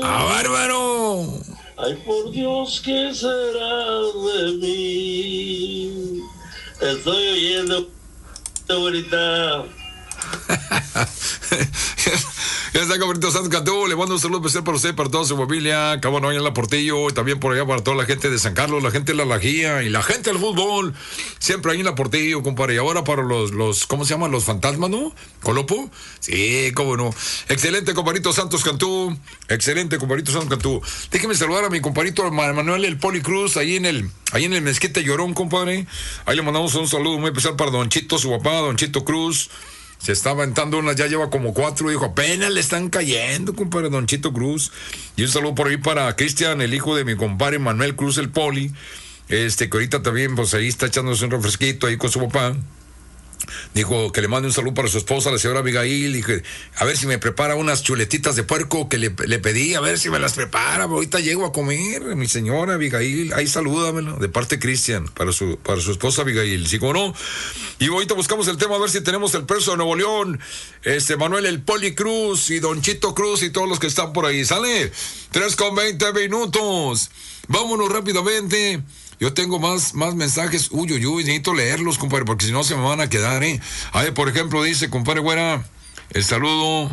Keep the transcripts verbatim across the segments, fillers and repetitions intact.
¡Ah, bárbaro! Ay, por Dios, ¿qué será de mí? Estoy oyendo, ahorita. Ya está, compadrito Santos Cantú. Le mando un saludo especial para usted, para toda su familia. Cabrón, allá en la Portillo. Y también por allá para toda la gente de San Carlos, la gente de la Lajía y la gente del fútbol. Siempre ahí en la Portillo, compadre. Y ahora para los, los, ¿cómo se llaman? Los fantasmas, ¿no? ¿Colopo? Sí, cómo no. Excelente, compadrito Santos Cantú. Excelente, compadrito Santos Cantú. Déjeme saludar a mi compadrito Manuel El Poli Cruz, ahí en el, ahí en el Mezquite Llorón, compadre. Ahí le mandamos un saludo muy especial para Don Chito, su papá, Don Chito Cruz. Se está aventando unas, ya lleva como cuatro, dijo, apenas le están cayendo, compadre, Don Chito Cruz. Y un saludo por ahí para Cristian, el hijo de mi compadre Manuel Cruz, el Poli, este, que ahorita también, pues ahí está echándose un refresquito ahí con su papá. Dijo que le mande un saludo para su esposa, la señora Abigail. Dije, a ver si me prepara unas chuletitas de puerco que le, le pedí, a ver si me las prepara. Ahorita llego a comer, mi señora Abigail. Ahí salúdamelo, de parte de Cristian, para su, para su esposa Abigail. ¿Sí o no? Y ahorita buscamos el tema, a ver si tenemos el preso de Nuevo León, este Manuel El Poli Cruz y Don Chito Cruz y todos los que están por ahí. ¿Sale? tres con veinte minutos. Vámonos rápidamente. Yo tengo más, más mensajes. Uy, uy, uy, necesito leerlos, compadre, porque si no se me van a quedar, ¿eh? A ver, por ejemplo, dice, compadre Güera, el saludo,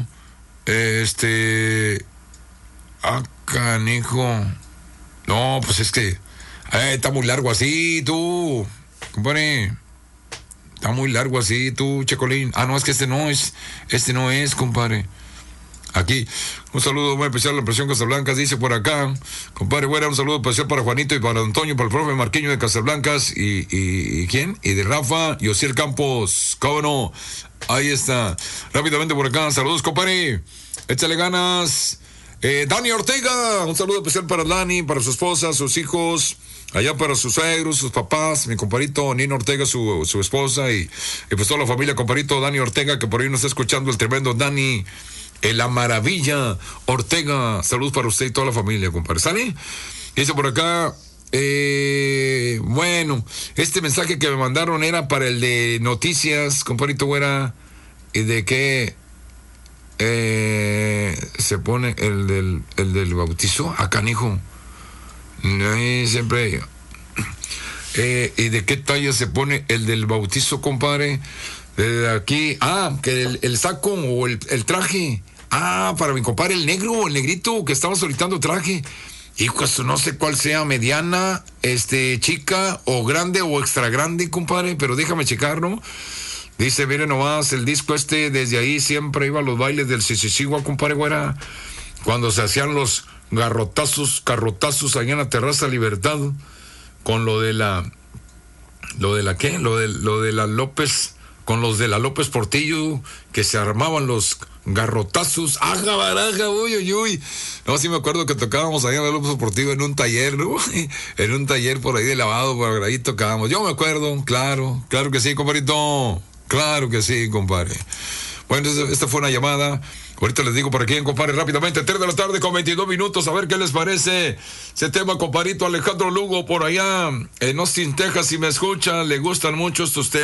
este... Ah, canijo. No, pues es que... Eh, está muy largo así, tú, compadre. Está muy largo así, tú, Checolín. Ah, no, es que este no es, este no es, compadre. Aquí, un saludo muy especial a la Impresión Casablancas, dice por acá, compadre Güera, un saludo especial para Juanito y para Antonio, para el profe Marquiño de Casablancas y, y, y ¿quién? Y de Rafa y Osiel Campos, cómo no, ahí está, rápidamente por acá, saludos, compadre, échale ganas, eh, Dani Ortega, un saludo especial para Dani, para su esposa, sus hijos, allá para sus suegros, sus papás, mi compadrito Nino Ortega, su, su esposa y, y pues toda la familia, compadrito Dani Ortega, que por ahí nos está escuchando, el tremendo Dani, en la maravilla Ortega, salud para usted y toda la familia, compadre. ¿Sale? Dice por acá, eh, bueno, este mensaje que me mandaron era para el de noticias, compadrito Güera, y de que eh, se pone el del, el del bautizo, acá, hijo. Siempre. Eh, ¿Y de qué talla se pone el del bautizo, compadre? De aquí, ah, que el, el saco o el, el traje. Ah, para mi compadre, el negro, el negrito que estaba solicitando traje. Hijo, eso no sé cuál sea, mediana, este, chica, o grande, o extra grande, compadre, pero déjame checarlo. Dice, mire nomás, el disco este, desde ahí siempre iba a los bailes del Sisisigua, compadre Güera, cuando se hacían los garrotazos, carrotazos allá en la Terraza Libertad, con lo de la, lo de la, ¿qué? Lo de, lo de la López, con los de la López Portillo, que se armaban los garrotazos, aja baraja, uy, uy, uy. No, sí me acuerdo que tocábamos allá en la López Portillo en un taller, ¿no? En un taller por ahí de lavado, por ahí tocábamos. Yo me acuerdo, claro, claro que sí, compadrito. Claro que sí, compadre. Bueno, esta fue una llamada. Ahorita les digo por aquí, compadre, rápidamente, tres de la tarde con veintidós minutos, a ver qué les parece ese tema, compadrito Alejandro Lugo, por allá en Austin, Texas, si me escucha, le gustan mucho estos temas.